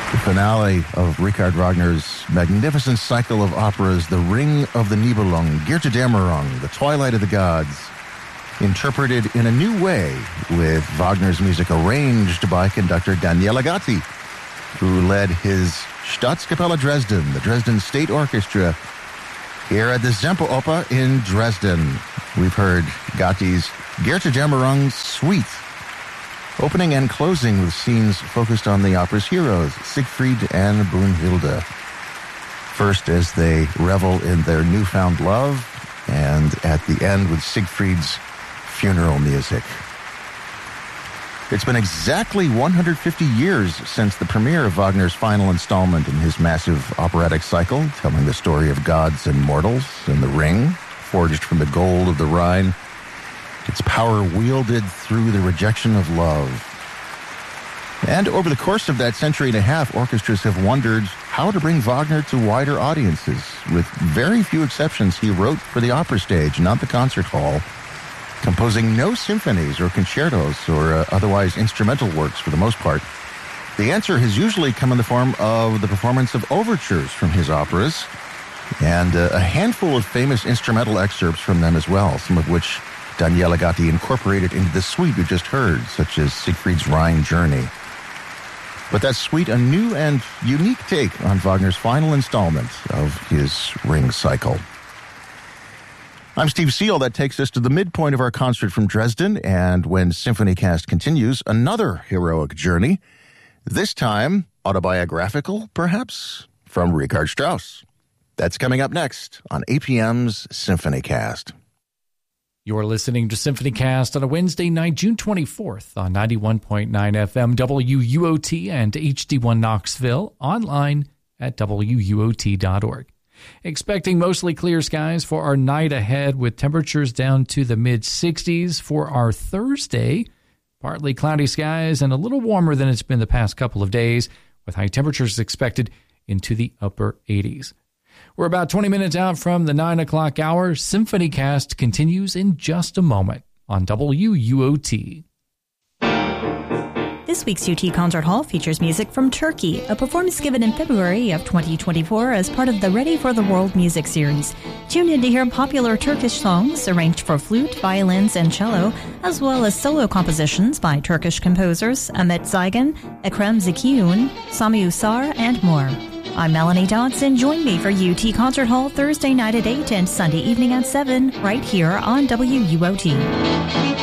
The finale of Richard Wagner's magnificent cycle of operas, The Ring of the Nibelung, Götterdämmerung, The Twilight of the Gods, interpreted in a new way with Wagner's music arranged by conductor Daniele Gatti, who led his Staatskapelle Dresden, the Dresden State Orchestra, here at the Semperoper in Dresden. We've heard Gatti's Götterdämmerung Suite, opening and closing with scenes focused on the opera's heroes, Siegfried and Brunhilde. First as they revel in their newfound love, and at the end with Siegfried's funeral music. It's been exactly 150 years since the premiere of Wagner's final installment in his massive operatic cycle, telling the story of gods and mortals in the ring, forged from the gold of the Rhine, its power wielded through the rejection of love. And over the course of that century and a half, orchestras have wondered how to bring Wagner to wider audiences. With very few exceptions, he wrote for the opera stage, not the concert hall, composing no symphonies or concertos or otherwise instrumental works for the most part. The answer has usually come in the form of the performance of overtures from his operas, and a handful of famous instrumental excerpts from them as well, some of which Daniele Gatti incorporated into the suite we just heard, such as Siegfried's Rhine Journey. But that suite, a new and unique take on Wagner's final installment of his Ring cycle. I'm Steve Seal. That takes us to the midpoint of our concert from Dresden, and when SymphonyCast continues, another heroic journey, this time autobiographical, perhaps, from Richard Strauss. That's coming up next on APM's SymphonyCast. You're listening to SymphonyCast on a Wednesday night, June 24th on 91.9 FM WUOT and HD1 Knoxville, online at WUOT.org. Expecting mostly clear skies for our night ahead with temperatures down to the mid-60s. For our Thursday, partly cloudy skies and a little warmer than it's been the past couple of days, with high temperatures expected into the upper 80s. We're about 20 minutes out from the 9 o'clock hour. SymphonyCast continues in just a moment on WUOT. This week's UT Concert Hall features music from Turkey, a performance given in February of 2024 as part of the Ready for the World music series. Tune in to hear popular Turkish songs arranged for flute, violins, and cello, as well as solo compositions by Turkish composers Ahmet Zaygan, Ekrem Zekiun, Sami Usar, and more. I'm Melanie Dodson. Join me for UT Concert Hall Thursday night at 8 and Sunday evening at 7, right here on WUOT.